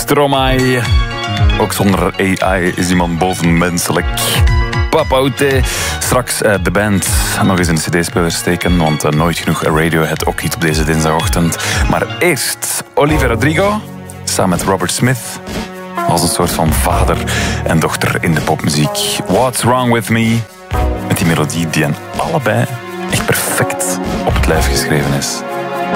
Stromae. Ook zonder AI is iemand bovenmenselijk. Papaute. Straks de band nog eens in de cd-speler steken, want nooit genoeg Radiohead ook niet op deze dinsdagochtend. Maar eerst Olivia Rodrigo, samen met Robert Smith, als een soort van vader en dochter in de popmuziek. What's Wrong With Me, met die melodie die hen allebei echt perfect op het lijf geschreven is.